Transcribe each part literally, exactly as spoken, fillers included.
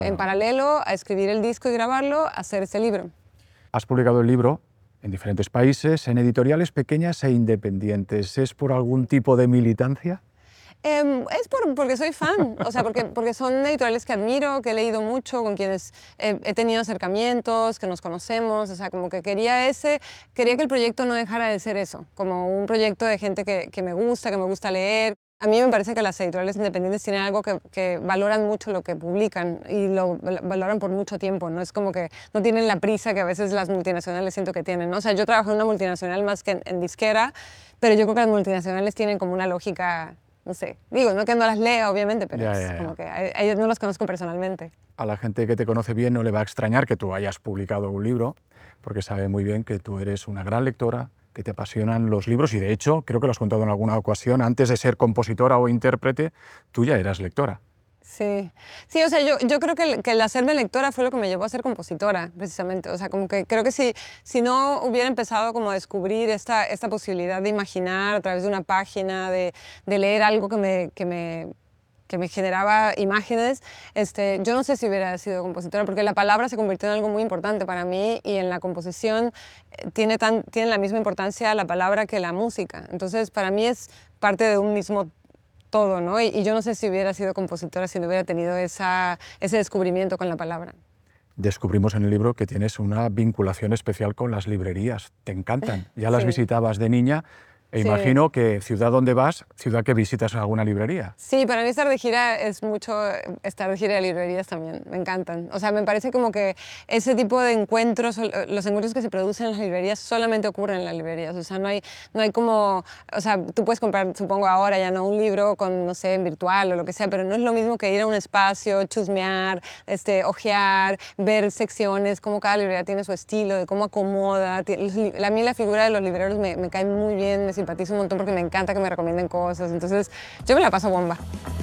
En paralelo a escribir el disco y grabarlo, hacer este libro. Has publicado el libro en diferentes países, en editoriales pequeñas e independientes. ¿Es por algún tipo de militancia? Eh, es por, porque soy fan, o sea, porque, porque son editoriales que admiro, que he leído mucho, con quienes he, he tenido acercamientos, que nos conocemos, o sea, como que quería ese, quería que el proyecto no dejara de ser eso, como un proyecto de gente que, que me gusta, que me gusta leer. A mí me parece que las editoriales independientes tienen algo que, que valoran mucho lo que publican y lo valoran por mucho tiempo, ¿no? Es como que no tienen la prisa que a veces las multinacionales siento que tienen, ¿no? O sea, yo trabajo en una multinacional más que en, en disquera, pero yo creo que las multinacionales tienen como una lógica, no sé, digo, no que no las lea, obviamente, pero Ya, es ya, ya. como que a, a ellos no los conozco personalmente. A la gente que te conoce bien no le va a extrañar que tú hayas publicado un libro, porque sabe muy bien que tú eres una gran lectora, que te apasionan los libros y, de hecho, creo que lo has contado en alguna ocasión, antes de ser compositora o intérprete, tú ya eras lectora. Sí, sí, o sea, yo, yo creo que el, que el hacerme lectora fue lo que me llevó a ser compositora, precisamente. O sea, como que creo que si, si no hubiera empezado como a descubrir esta, esta posibilidad de imaginar a través de una página, de, de leer algo que me, que me, que me generaba imágenes, este, yo no sé si hubiera sido compositora, porque la palabra se convirtió en algo muy importante para mí y en la composición eh, tiene, tan, tiene la misma importancia la palabra que la música. Entonces, para mí es parte de un mismo todo, ¿no? Y, y yo no sé si hubiera sido compositora si no hubiera tenido esa, ese descubrimiento con la palabra. Descubrimos en el libro que tienes una vinculación especial con las librerías. Te encantan. Ya las Sí. visitabas de niña. E Sí. imagino que ciudad donde vas, ciudad que visitas alguna librería. Sí, para mí estar de gira es mucho estar de gira de librerías también, me encantan. O sea, me parece como que ese tipo de encuentros, los encuentros que se producen en las librerías solamente ocurren en las librerías. O sea, no hay, no hay como, o sea, tú puedes comprar, supongo ahora ya no un libro con, no sé, en virtual o lo que sea, pero no es lo mismo que ir a un espacio, chusmear, este, ojear, ver secciones, cómo cada librería tiene su estilo, de cómo acomoda. A mí la figura de los libreros me, me cae muy bien, me simpatizo un montón porque me encanta que me recomienden cosas, entonces yo me la paso bomba.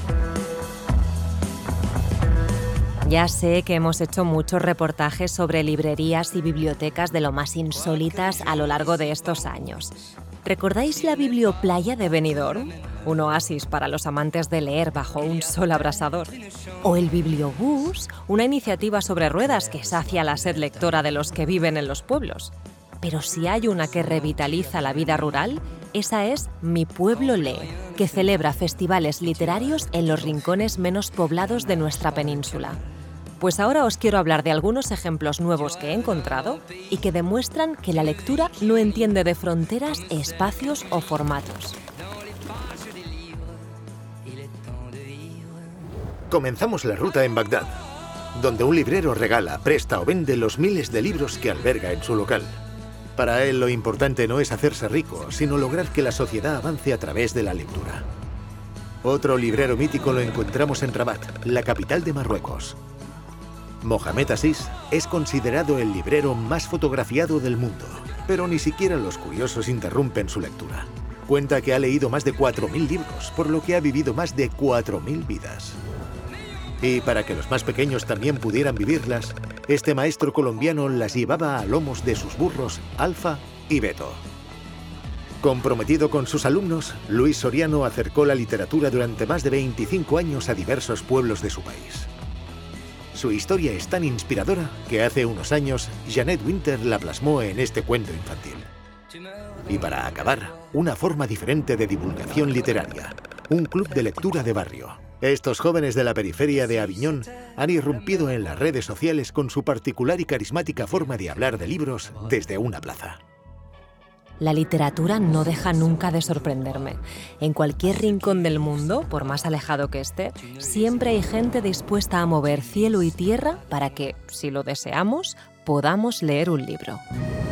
Ya sé que hemos hecho muchos reportajes sobre librerías y bibliotecas de lo más insólitas a lo largo de estos años. ¿Recordáis la Biblioplaya de Benidorm? Un oasis para los amantes de leer bajo un sol abrasador. O el Bibliobús, una iniciativa sobre ruedas que sacia la sed lectora de los que viven en los pueblos. Pero si hay una que revitaliza la vida rural, esa es Mi Pueblo Lee, que celebra festivales literarios en los rincones menos poblados de nuestra península. Pues ahora os quiero hablar de algunos ejemplos nuevos que he encontrado y que demuestran que la lectura no entiende de fronteras, espacios o formatos. Comenzamos la ruta en Bagdad, donde un librero regala, presta o vende los miles de libros que alberga en su local. Para él lo importante no es hacerse rico, sino lograr que la sociedad avance a través de la lectura. Otro librero mítico lo encontramos en Rabat, la capital de Marruecos. Mohamed Asís es considerado el librero más fotografiado del mundo, pero ni siquiera los curiosos interrumpen su lectura. Cuenta que ha leído más de cuatro mil libros, por lo que ha vivido más de cuatro mil vidas. Y para que los más pequeños también pudieran vivirlas, este maestro colombiano las llevaba a lomos de sus burros Alfa y Beto. Comprometido con sus alumnos, Luis Soriano acercó la literatura durante más de veinticinco años a diversos pueblos de su país. Su historia es tan inspiradora que hace unos años Jeanette Winter la plasmó en este cuento infantil. Y para acabar, una forma diferente de divulgación literaria, un club de lectura de barrio. Estos jóvenes de la periferia de Aviñón han irrumpido en las redes sociales con su particular y carismática forma de hablar de libros desde una plaza. La literatura no deja nunca de sorprenderme. En cualquier rincón del mundo, por más alejado que esté, siempre hay gente dispuesta a mover cielo y tierra para que, si lo deseamos, podamos leer un libro.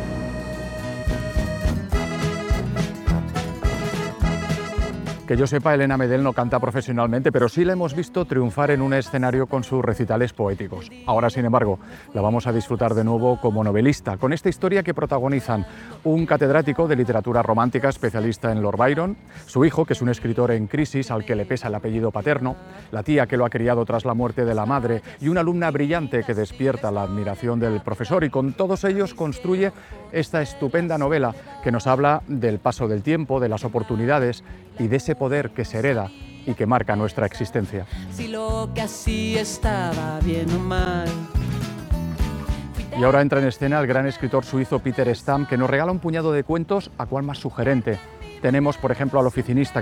Que yo sepa, Elena Medel no canta profesionalmente, pero sí la hemos visto triunfar en un escenario con sus recitales poéticos. Ahora, sin embargo, la vamos a disfrutar de nuevo como novelista, con esta historia que protagonizan un catedrático de literatura romántica especialista en Lord Byron, su hijo, que es un escritor en crisis al que le pesa el apellido paterno, la tía que lo ha criado tras la muerte de la madre y una alumna brillante que despierta la admiración del profesor, y con todos ellos construye esta estupenda novela que nos habla del paso del tiempo, de las oportunidades y de ese poder que se hereda y que marca nuestra existencia. Si lo que así estaba bien o mal. Y ahora entra en escena el gran escritor suizo Peter Stamm, que nos regala un puñado de cuentos, a cual más sugerente. Tenemos, por ejemplo, al oficinista,